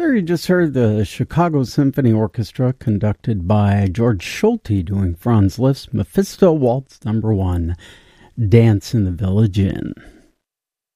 There you just heard the Chicago Symphony Orchestra conducted by George Schulte doing Franz Liszt's Mephisto Waltz No. 1, Dance in the Village Inn.